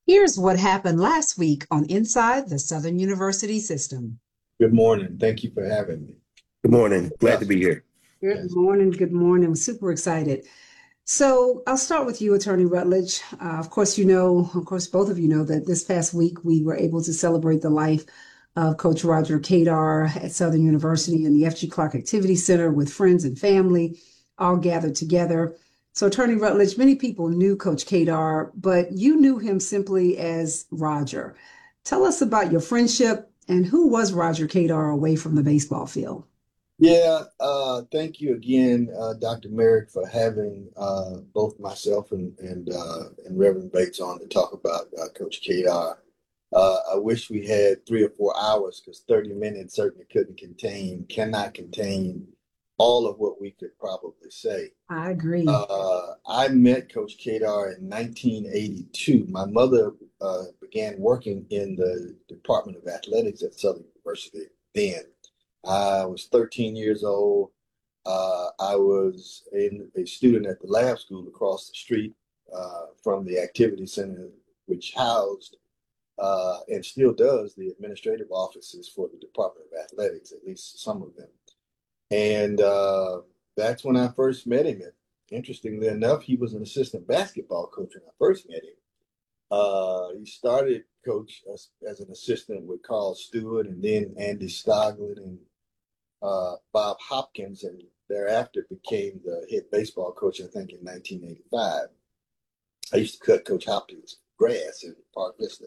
Here's what happened last week on Inside the Southern University System. Good morning. Thank you for having me. Good morning. Glad to Yes. be here. Good Yes. morning. Good morning. I'm super excited. So I'll start with you, Attorney Rutledge. Of course, both of you know that this past week we were able to celebrate the life of Coach Roger Kadar at Southern University in the F.G. Clark Activity Center with friends and family all gathered together. So, Attorney Rutledge, many people knew Coach Kadar, but you knew him simply as Roger. Tell us about your friendship and who was Roger Kadar away from the baseball field? Yeah. Thank you again, Dr. Merrick, for having both myself and Reverend Bates on to talk about Coach KR. I wish we had 3 or 4 hours because 30 minutes certainly cannot contain all of what we could probably say. I agree. I met Coach Kadar in 1982. My mother began working in the Department of Athletics at Southern University then. I was 13 years old. I was a student at the lab school across the street from the activity center, which housed and still does the administrative offices for the Department of Athletics, at least some of them. And that's when I first met him. And interestingly enough, he was an assistant basketball coach when I first met him. He started coach as an assistant with Carl Stewart and then Andy Stoglin and Bob Hopkins, and thereafter became the head baseball coach, I think, in 1985. I used to cut Coach Hopkins' grass in Park Vista.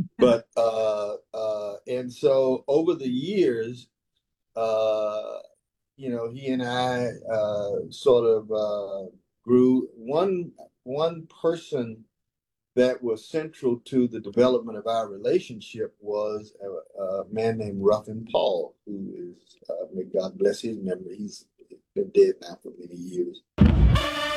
And so over the years, uh, he and I sort of grew. One person that was central to the development of our relationship was a man named Ruffin Paul, who is, may God bless his memory. He's been dead now for many years.